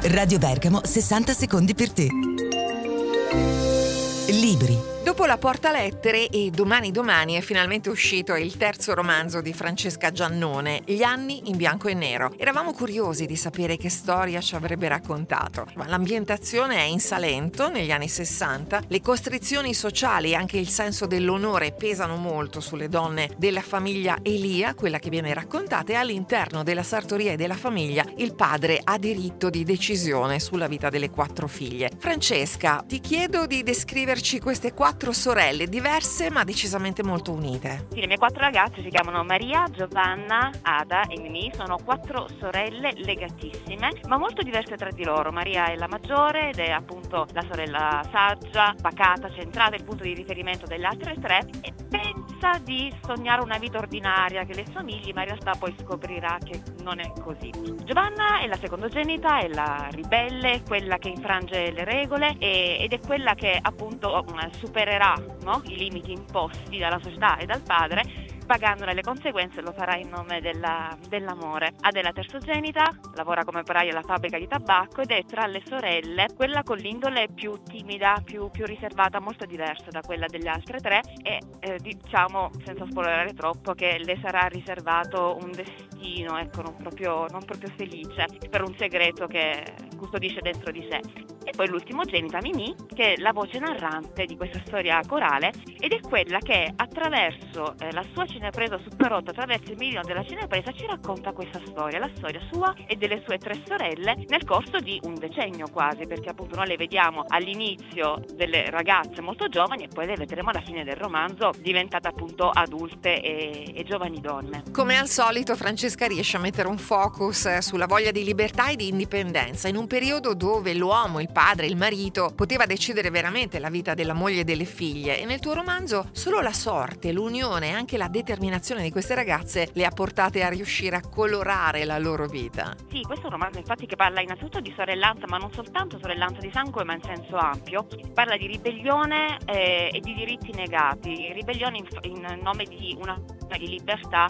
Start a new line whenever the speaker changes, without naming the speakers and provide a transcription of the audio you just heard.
Radio Bergamo, 60 secondi per te. Libri.
Dopo La Portalettere e Domani è finalmente uscito il terzo romanzo di Francesca Giannone, Gli anni in bianco e nero. Eravamo curiosi di sapere che storia ci avrebbe raccontato. Ma l'ambientazione è in Salento, negli anni 60. Le costrizioni sociali e anche il senso dell'onore pesano molto sulle donne della famiglia Elia, quella che viene raccontata, e all'interno della sartoria e della famiglia il padre ha diritto di decisione sulla vita delle 4 figlie. Francesca, ti chiedo di descriverci queste 4 sorelle diverse ma decisamente molto unite.
Sì, le mie 4 ragazze si chiamano Maria, Giovanna, Ada e Mimì. Sono 4 sorelle legatissime ma molto diverse tra di loro. Maria è la maggiore ed è appunto la sorella saggia, pacata, centrata, il punto di riferimento delle altre 3, e pensa di sognare una vita ordinaria che le somigli, ma in realtà poi scoprirà che non è così. Giovanna è la secondogenita, è la ribelle, quella che infrange le regole ed è quella che appunto supererà, no, i limiti imposti dalla società e dal padre, pagandone le conseguenze. Lo farà in nome dell'amore. Ada è la terzogenita, lavora come operaia alla fabbrica di tabacco ed è tra le sorelle quella con l'indole più timida, più riservata, molto diversa da quella delle altre 3, e diciamo, senza spoilerare troppo, che le sarà riservato un destino, ecco, non proprio felice, per un segreto che custodisce dentro di sé. E poi l'ultimogenita Mimì, che è la voce narrante di questa storia corale ed è quella che attraverso la sua cinepresa Super 8, attraverso il mirino della cinepresa, ci racconta questa storia, la storia sua e delle sue 3 sorelle nel corso di un decennio quasi, perché appunto noi le vediamo all'inizio delle ragazze molto giovani e poi le vedremo alla fine del romanzo diventate appunto adulte e giovani donne.
Come al solito Francesca riesce a mettere un focus sulla voglia di libertà e di indipendenza in un periodo dove l'uomo, il padre, il marito poteva decidere veramente la vita della moglie e delle figlie, e nel tuo romanzo solo la sorte, l'unione e anche la determinazione di queste ragazze le ha portate a riuscire a colorare la loro vita.
Sì, questo è un romanzo infatti che parla innanzitutto di sorellanza, ma non soltanto sorellanza di sangue, ma in senso ampio. Parla di ribellione e di diritti negati, ribellione in nome di una di libertà